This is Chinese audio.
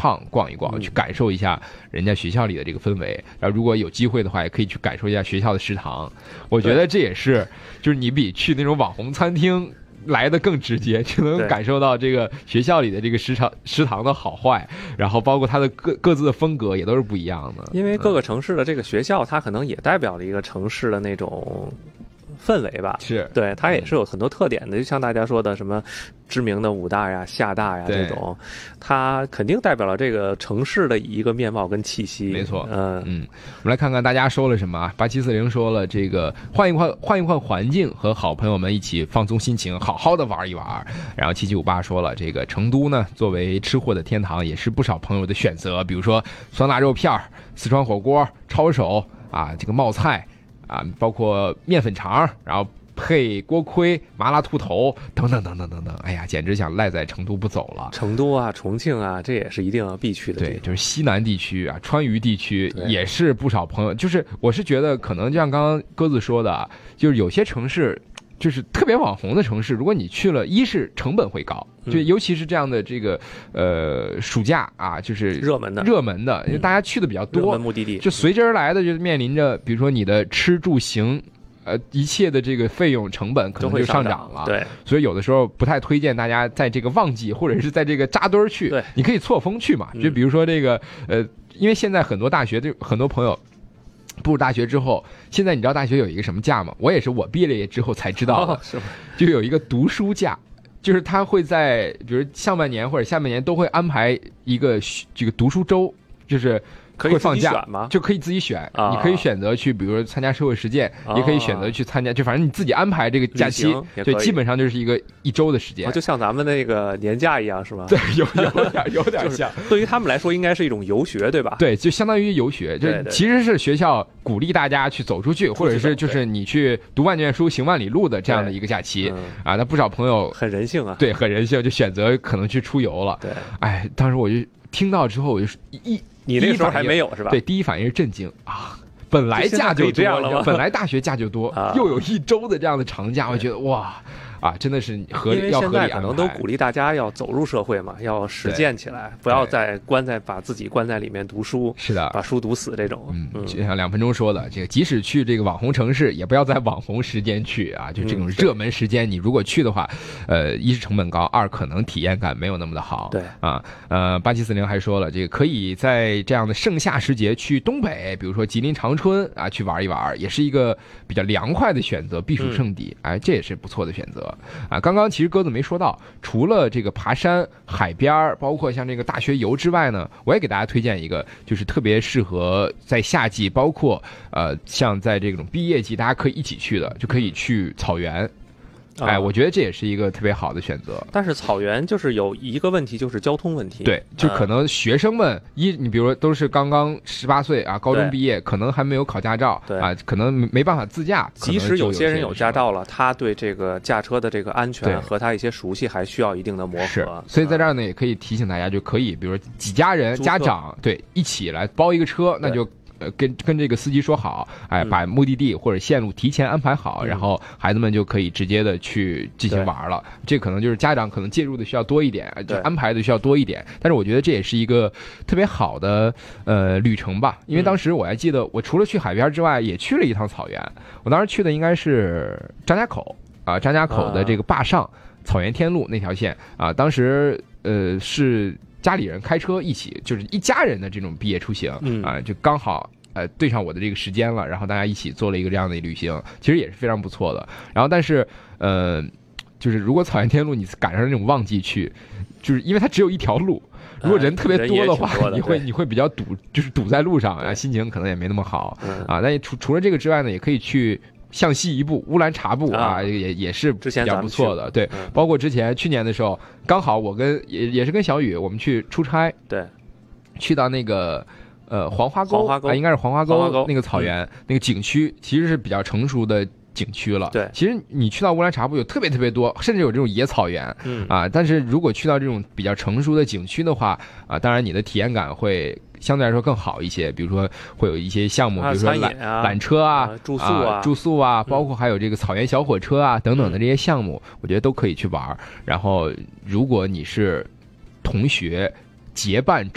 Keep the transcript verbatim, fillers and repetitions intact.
趟逛一逛， 嗯、 去感受一下人家学校里的这个氛围。然后如果有机会的话，也可以去感受一下学校的食堂。我觉得这也是，就是你比去那种网红餐厅来的更直接，就能感受到这个学校里的这个食堂食堂的好坏，然后包括它的各各自的风格也都是不一样的。 因为各个城市的这个学校，它可能也代表了一个城市的那种氛围吧， 是对，它也是有很多特点的，就像大家说的什么知名的武大呀、厦大呀这种，它肯定代表了这个城市的一个面貌跟气息。 没错， 嗯嗯，我们来看看大家说了什么啊？八七四零说了，这个换一换换一换环境，和好朋友们一起放松心情，好好的玩一玩。然后七七五八说了，这个成都呢，作为吃货的天堂，也是不少朋友的选择，比如说酸辣肉片、四川火锅、抄手啊，这个冒菜。啊，包括面粉肠，然后配锅盔、麻辣兔头等等等等等等，哎呀，简直想赖在成都不走了。 成都啊、重庆啊，这也是一定要必去的。 对，就是西南地区啊，川渝地区也是不少朋友。就是我是觉得，可能就像刚刚鸽子说的，就是有些城市。就是特别网红的城市，如果你去了，一是成本会高，就尤其是这样的这个呃暑假啊，就是热门的热门的，因为大家去的比较多， 热门目的地就随之而来的就面临着，比如说你的吃住行，呃，一切的这个费用成本可能就上涨了。 对， 所以有的时候不太推荐大家在这个旺季或者是在这个扎堆儿去， 对， 你可以错峰去嘛，就比如说这个呃，因为现在很多大学，就很多朋友。步入大学之后，现在你知道大学有一个什么假吗？我也是我毕业了之后才知道的， 哦、是就有一个读书假，就是他会在比如上半年或者下半年都会安排一个这个读书周，就是会放假吗？ 就可以自己选、 啊， 你可以选择去，比如说参加社会实践，啊、也可以选择去参加，就反正你自己安排这个假期，对，基本上就是一个一周的时间、 哦，就像咱们那个年假一样，是吧？ 对，有有点有点像、 就是。对于他们来说，应该是一种游学，对吧？ 对，就相当于游学，就其实是学校鼓励大家去走出去，或者是就是你去读万卷书、行万里路的这样的一个假期、嗯、啊。那不少朋友很人性啊， 对，很人性，就选择可能去出游了。 对， 哎，当时我就听到之后，我就一。 你那时候还没有是吧？ 对，第一反应是震惊啊！本来假就多，本来大学假就多，啊、又有一周的这样的长假，我觉得哇啊，真的是合理，要合理安排。因为现在可能都鼓励大家要走入社会嘛，要实践起来，不要再关在把自己关在里面读书。 是的， 把书读死这种。 嗯，就像两分钟说的，这个即使去这个网红城市，也不要在网红时间去啊，就这种热门时间，你如果去的话，呃，一是成本高，二可能体验感没有那么的好。 对啊，呃，八七四零还说了，这个可以在这样的盛夏时节去东北，比如说吉林长春啊，去玩一玩，也是一个比较凉快的选择，避暑胜地。嗯、哎，这也是不错的选择。啊，刚刚其实鸽子没说到，除了这个爬山、海边，包括像这个大学游之外呢，我也给大家推荐一个，就是特别适合在夏季，包括呃像在这种毕业季，大家可以一起去的，就可以去草原。哎，我觉得这也是一个特别好的选择。 但是草原就是有一个问题，就是交通问题。 对，就可能学生们、嗯、一，你比如说都是刚刚十八岁啊，高中毕业，可能还没有考驾照， 对啊，可能没办法自驾。 即使有些人有驾照了，他对这个驾车的这个安全和他一些熟悉还需要一定的磨合。 是，所以在这儿呢，也可以提醒大家，就可以，比如说几家人、家长对一起来包一个车，那就。呃，跟跟这个司机说好，哎，把目的地或者线路提前安排好，嗯、然后孩子们就可以直接的去进行玩了。这可能就是家长可能介入的需要多一点，就安排的需要多一点。但是我觉得这也是一个特别好的呃旅程吧，因为当时我还记得，我除了去海边之外，也去了一趟草原。我当时去的应该是张家口啊，张家口的这个坝上、啊、草原天路那条线啊，当时呃是。家里人开车一起，就是一家人的这种毕业出行、嗯、啊，就刚好呃对上我的这个时间了，然后大家一起做了一个这样的旅行，其实也是非常不错的。然后但是呃，就是如果草原天路你赶上那种旺季去，就是因为它只有一条路，如果人特别多的话， 呃、 的你会你会比较堵，就是堵在路上啊，心情可能也没那么好、嗯、啊。但除除了这个之外呢，也可以去。向西一步，乌兰察布啊，啊也也是比较不错的。对、嗯，包括之前去年的时候，刚好我跟也也是跟小雨，我们去出差， 对， 去到那个呃黄花沟， 黄花沟、 啊、应该是黄花沟, 黄花沟那个草原、嗯、那个景区，其实是比较成熟的景区了。 对， 其实你去到乌兰察布有特别特别多，甚至有这种野草原， 嗯啊，但是如果去到这种比较成熟的景区的话，啊，当然你的体验感会。相对来说更好一些，比如说会有一些项目，比如说缆缆车啊、 住宿啊、 住宿啊，包括还有这个草原小火车啊等等的这些项目，我觉得都可以去玩。然后，如果你是同学结伴